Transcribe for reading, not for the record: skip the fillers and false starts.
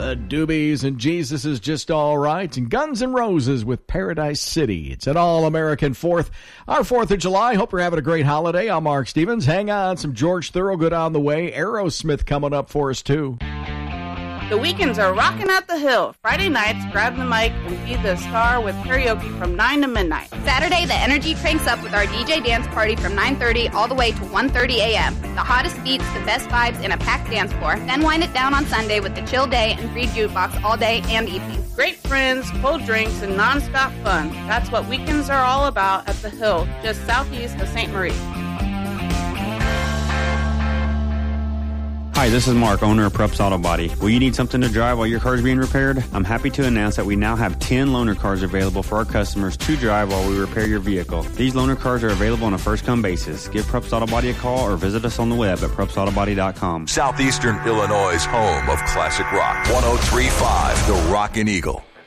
The Doobies and Jesus is Just All Right, and Guns N' Roses with Paradise City. It's an all-American 4th. Our 4th of July. Hope you're having a great holiday. I'm Mark Stevens. Hang on, some George Thorogood on the way. Aerosmith coming up for us, too. The weekends are rocking at the Hill. Friday nights, grab the mic and be the star with karaoke from 9 to midnight. Saturday, the energy cranks up with our DJ dance party from 9:30 all the way to 1:30 a.m. The hottest beats, the best vibes, and a packed dance floor. Then wind it down on Sunday with the chill day and free jukebox all day and evening. Great friends, cold drinks, and non-stop fun. That's what weekends are all about at the Hill, just southeast of St. Marie. Hi, this is Mark, owner of Prups Auto Body. Will you need something to drive while your car is being repaired? I'm happy to announce that we now have 10 loaner cars available for our customers to drive while we repair your vehicle. These loaner cars are available on a first-come basis. Give Prups Auto Body a call or visit us on the web at PrupsAutoBody.com. Southeastern Illinois' home of classic rock. 103.5 The Rockin' Eagle.